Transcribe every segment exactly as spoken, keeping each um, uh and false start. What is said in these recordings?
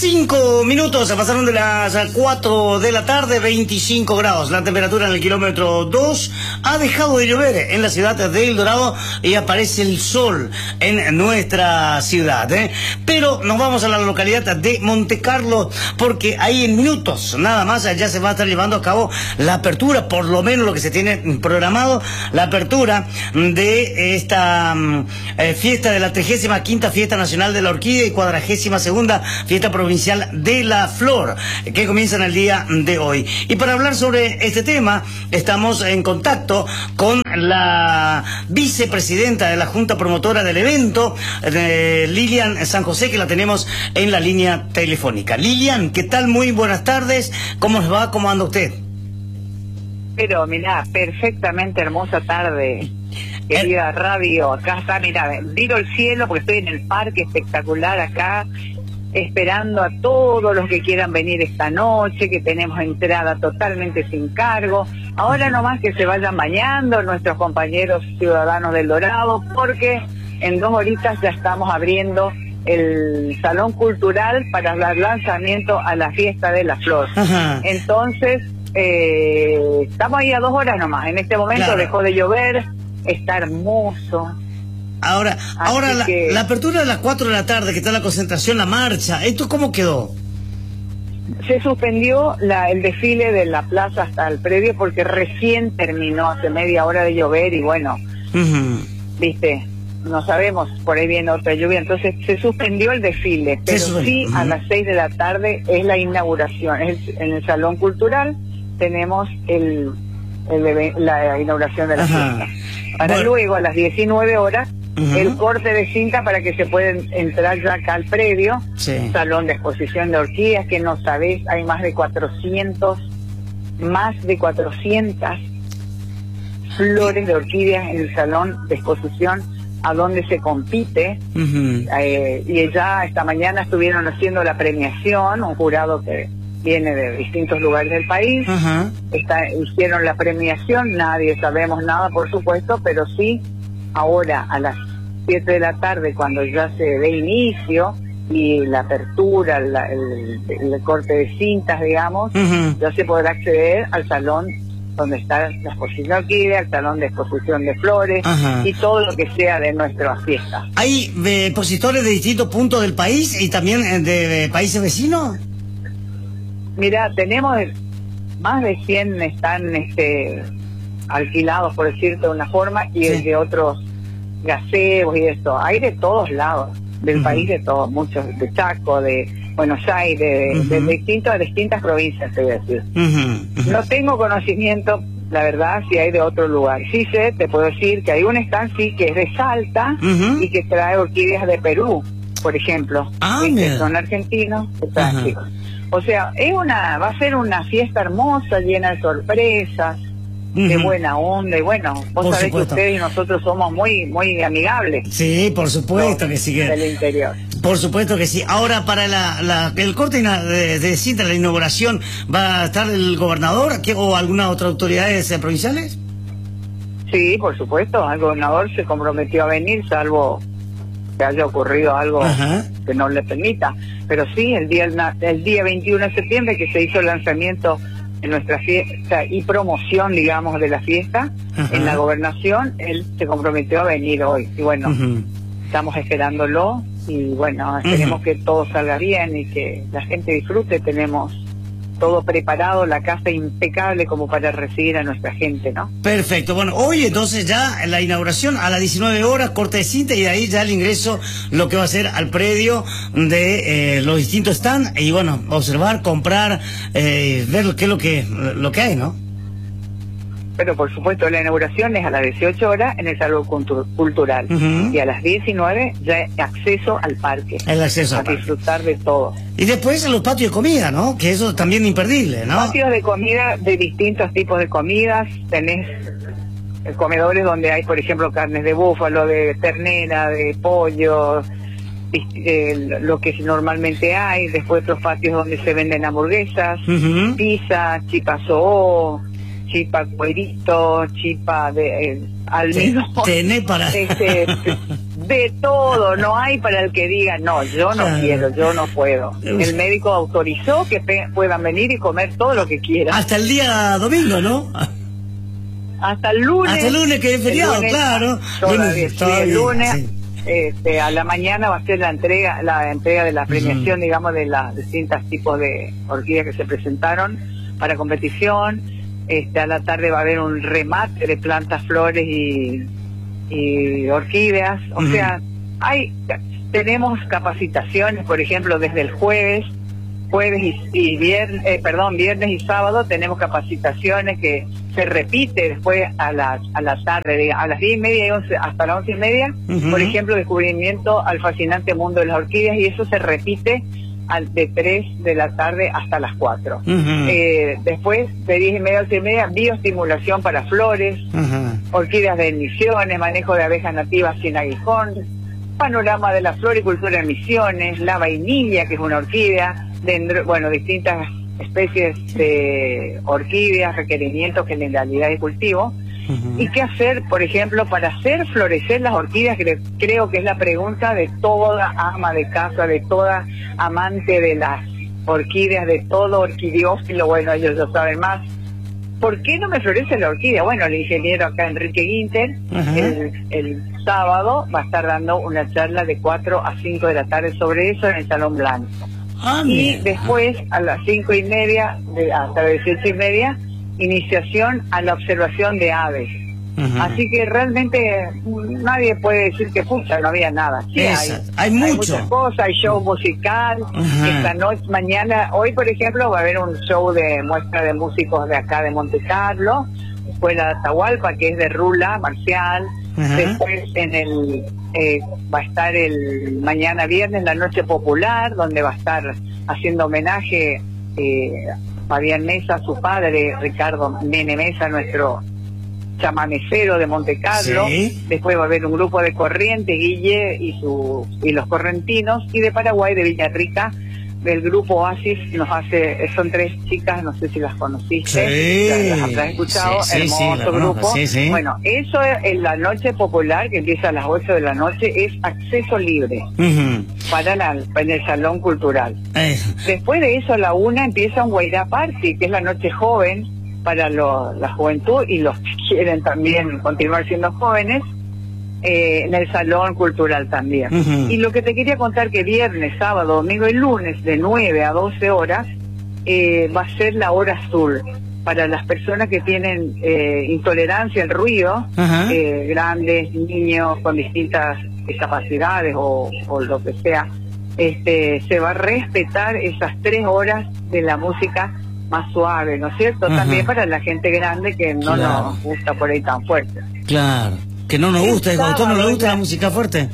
Cinco minutos, se pasaron de las cuatro de la tarde, veinticinco grados. La temperatura en el kilómetro dos. Ha dejado de llover en la ciudad de El Dorado y aparece el sol en nuestra ciudad, ¿eh? Pero nos vamos a la localidad de Monte Carlo, porque ahí en minutos, nada más, ya se va a estar llevando a cabo la apertura, por lo menos lo que se tiene programado, la apertura de esta eh, fiesta de la trigésima quinta Fiesta Nacional de la Orquídea y cuadragésima segunda Fiesta Provincial de la Flor, que comienzan el día de hoy. Y para hablar sobre este tema, estamos en contacto con la vicepresidenta de la Junta Promotora del evento, de Lilian San José, que la tenemos en la línea telefónica. Lilian, ¿qué tal? Muy buenas tardes. ¿Cómo les va? ¿Cómo anda usted? Pero mirá, perfectamente hermosa tarde, querida eh... radio. Acá está, mirá, miro el cielo porque estoy en el parque espectacular acá, esperando a todos los que quieran venir esta noche, que tenemos entrada totalmente sin cargo. Ahora nomás que se vayan bañando nuestros compañeros ciudadanos del Dorado, porque en dos horitas ya estamos abriendo el Salón Cultural para dar lanzamiento a la Fiesta de la Flor. Ajá. Entonces, eh, estamos ahí a dos horas nomás. En este momento claro. Dejó de llover, está hermoso. Ahora, ahora la, que... la apertura de las cuatro de la tarde, que está la concentración, la marcha, ¿esto cómo quedó? Se suspendió la, el desfile de la plaza hasta el predio porque recién terminó, hace media hora de llover y bueno, uh-huh. viste, no sabemos, por ahí viene otra lluvia, entonces se suspendió el desfile, pero sí uh-huh. a las seis de la tarde es la inauguración, es en el Salón Cultural tenemos el, el la inauguración de la uh-huh. fiesta. Para bueno. luego a las diecinueve horas Uh-huh. el corte de cinta para que se pueden entrar ya acá al predio, sí. Salón de exposición de orquídeas, que no sabés, hay más de cuatrocientos, más de cuatrocientas flores de orquídeas en el salón de exposición a donde se compite, uh-huh. eh, y ya esta mañana estuvieron haciendo la premiación, un jurado que viene de distintos lugares del país, uh-huh. está, hicieron la premiación, nadie sabemos nada por supuesto, pero sí ahora a las siete de la tarde, cuando ya se dé inicio y la apertura, la, el, el corte de cintas, digamos, uh-huh. ya se podrá acceder al salón donde está la exposición de orquídea, al salón de exposición de flores uh-huh. y todo lo que sea de nuestras fiestas. ¿Hay eh, expositores de distintos puntos del país y también de, de países vecinos? Mira, tenemos más de cien están este alquilados, por decirte de una forma, y sí. de otros gazebos y esto. Hay de todos lados, del uh-huh. país, de todos, muchos, de Chaco, de Buenos Aires, de, uh-huh. de, de distintas, de distintas provincias, te voy a decir. Uh-huh. Uh-huh. No tengo conocimiento, la verdad, si hay de otro lugar. Sí sé, te puedo decir que hay un stand, sí, que es de Salta uh-huh. y que trae orquídeas de Perú, por ejemplo, ah, que son argentinos, que traen, uh-huh. chicos. O sea, es una, va a ser una fiesta hermosa, llena de sorpresas, uh-huh. de buena onda, y bueno, vos por sabés supuesto. Que ustedes y nosotros somos muy muy amigables. Sí, por supuesto, ¿no? Que sí. Que... del interior. Por supuesto que sí. Ahora, para la, la, el corte de, de cinta, la inauguración, ¿va a estar el gobernador o algunas otras autoridades eh, provinciales? Sí, por supuesto, el gobernador se comprometió a venir, salvo que haya ocurrido algo uh-huh. que no le permita. Pero sí, el día, el día veintiuno de septiembre, que se hizo el lanzamiento en nuestra fiesta y promoción, digamos, de la fiesta, uh-huh. en la gobernación, él se comprometió a venir hoy. Y bueno, uh-huh. estamos esperándolo y bueno, esperemos uh-huh. que todo salga bien y que la gente disfrute. Tenemos todo preparado, la casa impecable como para recibir a nuestra gente, ¿no? Perfecto. Bueno, hoy entonces ya la inauguración a las diecinueve horas, corte de cinta, y de ahí ya el ingreso, lo que va a ser al predio de eh, los distintos stands, y bueno, observar, comprar, eh, ver qué es lo que, lo que hay, ¿no? Pero por supuesto, la inauguración es a las dieciocho horas en el Salón Cultural, uh-huh. y a las diecinueve ya hay acceso al parque. El acceso a disfrutar de todo. Y después los patios de comida, ¿no? Que eso también es imperdible, ¿no? Patios de comida de distintos tipos de comidas. Tenés comedores donde hay, por ejemplo, carnes de búfalo, de ternera, de pollo, eh, lo que normalmente hay. Después otros patios donde se venden hamburguesas, uh-huh. pizza, chipazó, chipa cuerito, chipa de eh, almidón, Tené para... este, de todo, no hay para el que diga, no, yo no claro. quiero, yo no puedo. El médico autorizó que puedan venir y comer todo lo que quieran. Hasta el día domingo, ¿no? Hasta el lunes. Hasta el lunes, que es feriado, lunes, claro. Todavía, lunes, sí, el lunes, sí. Este, a la mañana va a ser la entrega, la entrega de la premiación, uh-huh. digamos, de las distintos tipos de orquídeas que se presentaron para competición. Este, a la tarde va a haber un remate de plantas, flores y, y orquídeas. O uh-huh. sea, hay tenemos capacitaciones, por ejemplo, desde el jueves, jueves y, y viernes, eh, perdón, viernes y sábado tenemos capacitaciones que se repite después a la, a la tarde, a las diez y media y once, hasta las once y media, uh-huh. por ejemplo, descubrimiento al fascinante mundo de las orquídeas, y eso se repite al, de tres de la tarde hasta las cuatro. Uh-huh. Eh, después, de diez y media a once y media, bioestimulación para flores, uh-huh. orquídeas de Misiones, manejo de abejas nativas sin aguijón, panorama de la floricultura en Misiones, la vainilla, que es una orquídea, de, bueno, distintas especies de orquídeas, requerimientos, generalidad de cultivo. Uh-huh. Y qué hacer, por ejemplo, para hacer florecer las orquídeas, que creo que es la pregunta de toda ama de casa, de toda amante de las orquídeas, de todo orquidiófilo. Bueno, ellos lo saben más. ¿Por qué no me florece la orquídea? Bueno, el ingeniero acá, Enrique Guinter, uh-huh. el, el sábado va a estar dando una charla de cuatro a cinco de la tarde sobre eso en el Salón Blanco. Ah, y después, a las cinco y media, de, hasta las dieciocho y media, iniciación a la observación de aves. Uh-huh. Así que realmente nadie puede decir que pucha, no había nada. Sí, hay, hay, hay mucho. muchas cosas, hay show musical. Uh-huh. Esta noche, mañana, hoy por ejemplo, va a haber un show de muestra de músicos de acá de Monte Carlo, Escuela de Atahualpa, que es de Rula Marcial. Uh-huh. Después en el eh, va a estar el mañana viernes la Noche Popular, donde va a estar haciendo homenaje eh, Fabián Mesa, su padre, Ricardo Nene Mesa, nuestro chamanecero de Monte Carlo. Sí. Después va a haber un grupo de Corrientes, Guille y su y los correntinos, y de Paraguay, de Villarrica, del grupo Oasis, nos hace, son tres chicas, no sé si las conociste, sí, las habrás escuchado, sí, sí, hermoso sí, grupo. Sí, sí. Bueno, eso es la Noche Popular, que empieza a las ocho de la noche, es acceso libre uh-huh. para la, en el Salón Cultural. Eh. Después de eso, a la una, empieza un Guairá Party, que es la noche joven para lo, la juventud y los que quieren también continuar siendo jóvenes. Eh, en el Salón Cultural también. Uh-huh. Y lo que te quería contar, que viernes, sábado, domingo y lunes, de nueve a doce horas, eh, va a ser la hora azul para las personas que tienen eh, intolerancia al ruido, uh-huh. eh, grandes, niños con distintas discapacidades o, o lo que sea. Este, se va a respetar esas tres horas de la música más suave, ¿no es cierto? Uh-huh. También para la gente grande que no claro. nos gusta por ahí tan fuerte. Claro. Que no nos gusta, ¿a usted no le gusta la música fuerte?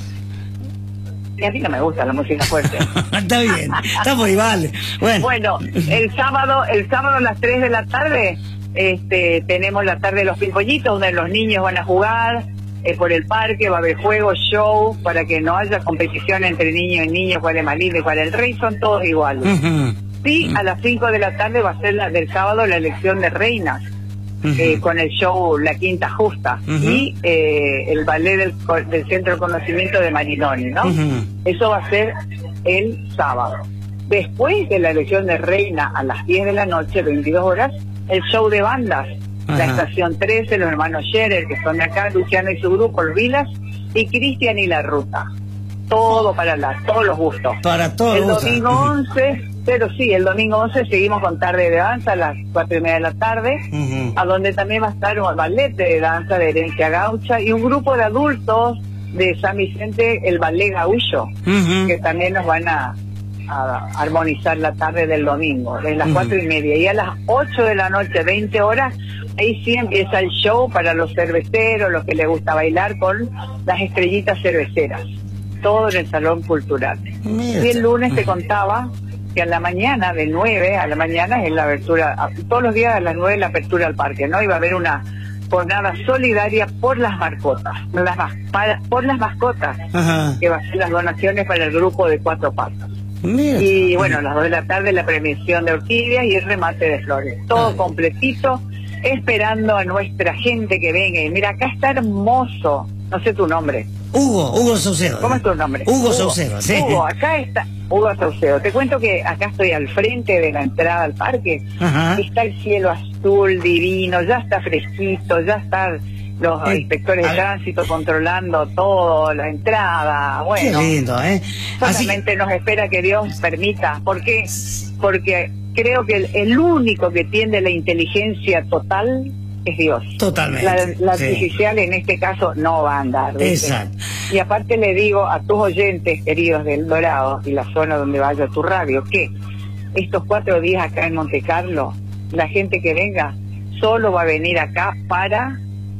Y a mí no me gusta la música fuerte. Está bien, estamos iguales. Bueno. bueno, el sábado, el sábado a las tres de la tarde, este, tenemos la tarde de los pimpollitos, donde los niños van a jugar eh, por el parque, va a haber juegos, show, para que no haya competición entre niños y niños, cuál es más lindo y cuál es el rey, son todos iguales. Uh-huh. Sí, a las cinco de la tarde va a ser la del sábado la elección de reinas. Uh-huh. Eh, con el show La Quinta Justa uh-huh. y eh, el ballet del, del Centro de Conocimiento de Marinoni, ¿no? Uh-huh. Eso va a ser el sábado. Después de la elección de reina a las diez de la noche, veintidós horas, el show de bandas, uh-huh. la Estación trece, los hermanos Scherer, que son de acá, Luciana y su grupo, los Vilas, y Cristian y la Ruta. Todo para la, todos los gustos. Para todos. El domingo once... Pero sí, el domingo once seguimos con tarde de danza a las cuatro y media de la tarde, uh-huh. a donde también va a estar un ballet de danza de herencia gaucha y un grupo de adultos de San Vicente, el ballet gaullo, uh-huh. que también nos van a, a armonizar la tarde del domingo, desde las uh-huh. cuatro y media. Y a las ocho de la noche, veinte horas, ahí sí empieza el show para los cerveceros, los que les gusta bailar con las estrellitas cerveceras. Todo en el Salón Cultural. Mira. Y el lunes te contaba que a la mañana, de nueve a la mañana, es la apertura, todos los días a las nueve la apertura al parque, ¿no? Y va a haber una jornada solidaria por las mascotas, las, para, por las mascotas, ajá. que va a ser las donaciones para el grupo de Cuatro Patas. Mira. Y bueno, a las dos de la tarde la premiación de orquídeas y el remate de flores. Todo Ay. completito, esperando a nuestra gente que venga. Y mira, acá está hermoso, no sé tu nombre. Hugo, Hugo Saucedo. ¿Cómo es tu nombre? Hugo, Hugo Saucedo, sí. Hugo, acá está, Hugo Saucedo. Te cuento que acá estoy al frente de la entrada al parque. Ajá. Está el cielo azul, divino, ya está fresquito, ya están los Eh, inspectores de a- tránsito controlando todo, la entrada, bueno. Qué lindo, ¿eh? Así Solamente nos espera que Dios permita. ¿Por qué? Porque creo que el, el único que tiene la inteligencia total es Dios. Totalmente. La, la sí. artificial en este caso no va a andar. ¿viste? Exacto. Y aparte le digo a tus oyentes queridos del Dorado y la zona donde vaya tu radio que estos cuatro días acá en Monte Carlo, la gente que venga solo va a venir acá para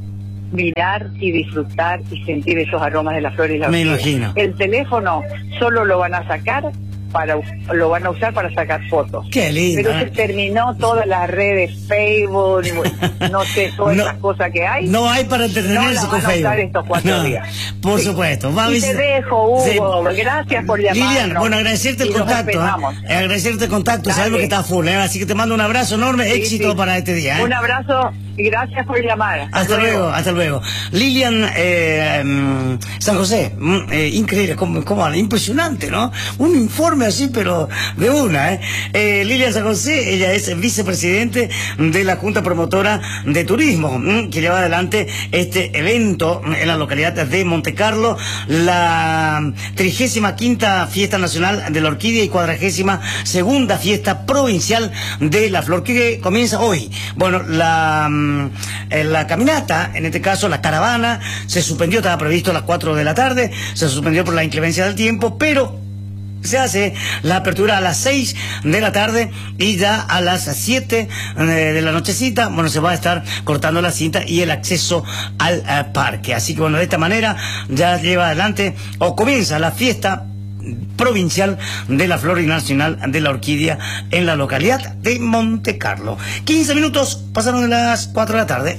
mirar y disfrutar y sentir esos aromas de las flores y la Me orquídea. imagino. El teléfono solo lo van a sacar para lo van a usar para sacar fotos. Qué lindo. Pero se ¿eh? terminó todas las redes, Facebook, no sé, todas No, esas cosas que hay. No hay para entretenerse No la con van a usar Facebook. estos cuatro No, días. Por Sí. supuesto. Va a Y te visitar- dejo, Hugo. Sí. Gracias por llamarnos. Lilian, bueno, agradecerte el Y nos contacto. ¿eh? esperamos. Agradecerte el contacto. Dale. Sabemos que está full, ¿eh? Así que te mando un abrazo enorme. Sí, Éxito sí. para este día. ¿eh? Un abrazo y gracias por llamar. Hasta luego, hasta luego. Lilian eh, mm, San José, mm, eh, increíble, como, como impresionante, ¿no? Un informe así, pero de una, ¿eh? Eh, Lilian San José, ella es vicepresidente de la Junta Promotora de Turismo, mm, que lleva adelante este evento en la localidad de Monte Carlo, la trigésima quinta Fiesta Nacional de la Orquídea y cuadragésima segunda Fiesta Provincial de la Flor, que comienza hoy. Bueno, la... Eh, la caminata, en este caso la caravana, se suspendió, estaba previsto a las cuatro de la tarde, se suspendió por la inclemencia del tiempo, pero se hace la apertura a las seis de la tarde y ya a las siete eh, de la nochecita, bueno, se va a estar cortando la cinta y el acceso al eh, parque. Así que bueno, de esta manera ya lleva adelante o comienza la fiesta provincial de la Flor y Nacional de la Orquídea en la localidad de Monte Carlo. quince minutos pasaron de las cuatro de la tarde.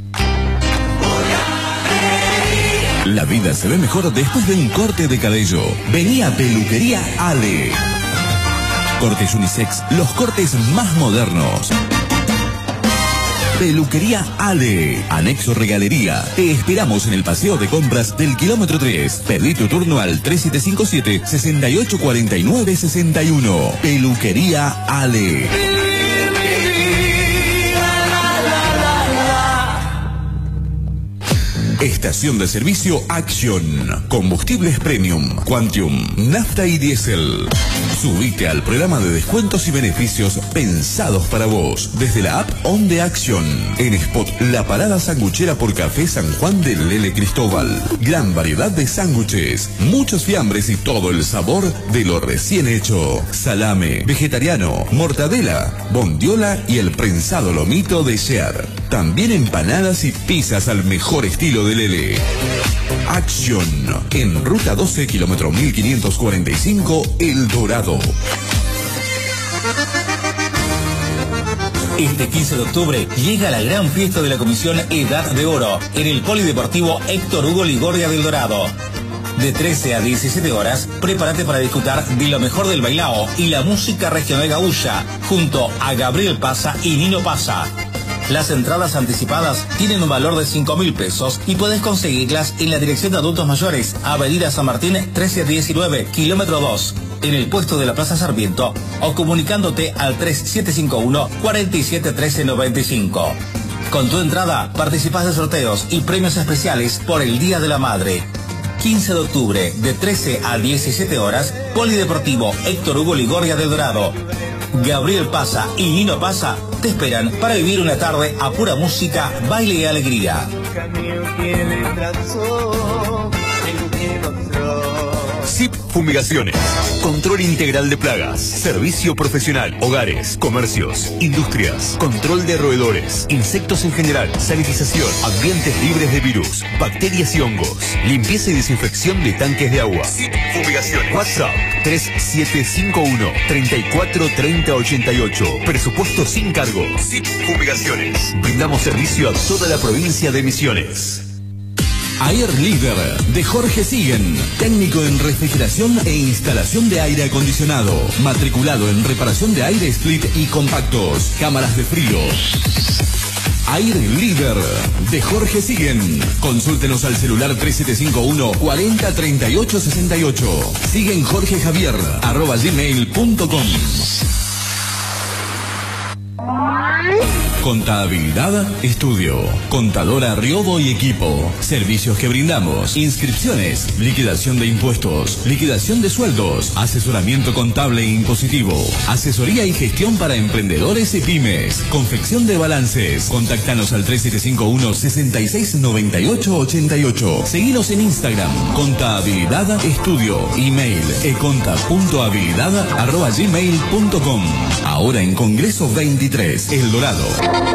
La vida se ve mejor después de un corte de cabello. Vení a Peluquería Ale. Cortes unisex, los cortes más modernos. Peluquería Ale, anexo regalería. Te esperamos en el paseo de compras del kilómetro tres. Pedí tu turno al tres siete cinco siete, seis ocho cuatro nueve seis uno. Peluquería Ale. Estación de servicio Action. Combustibles Premium, Quantium, Nafta y Diésel. Subite al programa de descuentos y beneficios pensados para vos desde la app On de Action. En Spot, la parada sanguchera por Café San Juan de Lele Cristóbal. Gran variedad de sándwiches, muchos fiambres y todo el sabor de lo recién hecho. Salame, vegetariano, mortadela, bondiola y el prensado lomito de Shear. También empanadas y pizzas al mejor estilo de Lele. Action, en Ruta doce, kilómetro mil quinientos cuarenta y cinco, El Dorado. Este quince de octubre llega la gran fiesta de la Comisión Edad de Oro en el Polideportivo Héctor Hugo Ligorria del Dorado. De trece a diecisiete horas, prepárate para disfrutar de lo mejor del bailao y la música regional gaúcha, junto a Gabriel Pasa y Nino Pasa. Las entradas anticipadas tienen un valor de cinco mil pesos y puedes conseguirlas en la Dirección de Adultos Mayores, Avenida San Martín trece diecinueve, kilómetro dos, en el puesto de la Plaza Sarmiento, o comunicándote al tres siete cinco uno, cuatro siete uno tres nueve cinco. Con tu entrada participas de sorteos y premios especiales por el Día de la Madre. quince de octubre, de trece a diecisiete horas, Polideportivo Héctor Hugo Ligorria del Dorado. Gabriel Pasa y Nino Pasa te esperan para vivir una tarde a pura música, baile y alegría. S I P Fumigaciones. Control integral de plagas. Servicio profesional. Hogares, comercios, industrias. Control de roedores. Insectos en general. Sanitización. Ambientes libres de virus, bacterias y hongos. Limpieza y desinfección de tanques de agua. S I P Fumigaciones. WhatsApp tres siete cinco uno, tres cuatro tres cero ocho ocho. Presupuesto sin cargo. S I P Fumigaciones. Brindamos servicio a toda la provincia de Misiones. Air Leader de Jorge Siguen, técnico en refrigeración e instalación de aire acondicionado, matriculado en reparación de aire split y compactos, cámaras de frío. Air Líder de Jorge Siguen. Consúltenos al celular tres siete cinco uno, cuarenta, treinta y ocho, sesenta y ocho. Siguen Jorge Javier, arroba gmail punto com. Contabilidad Estudio. Contadora Riobo y equipo. Servicios que brindamos: inscripciones, liquidación de impuestos, liquidación de sueldos, asesoramiento contable e impositivo, asesoría y gestión para emprendedores y pymes, confección de balances. Contáctanos al tres siete cinco uno, sesenta y seis, noventa y ocho, ochenta y ocho. Seguinos en Instagram, Contabilidad Estudio. Email econta punto habilidad arroba gmail punto com. Ahora en Congreso veintitrés, El Dorado.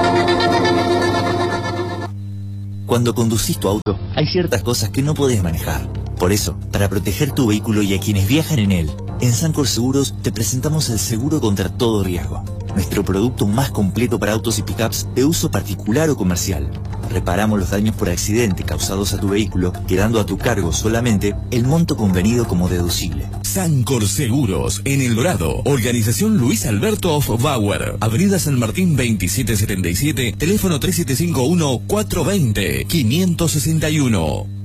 Cuando conducís tu auto, hay ciertas cosas que no podés manejar. Por eso, para proteger tu vehículo y a quienes viajan en él, en Sancor Seguros te presentamos el seguro contra todo riesgo. Nuestro producto más completo para autos y pickups de uso particular o comercial. Reparamos los daños por accidente causados a tu vehículo, quedando a tu cargo solamente el monto convenido como deducible. Sancor Seguros, en El Dorado. Organización Luis Alberto of Bauer. Avenida San Martín veintisiete setenta y siete. Teléfono tres siete cinco uno, cuatro dos cero, cinco seis uno.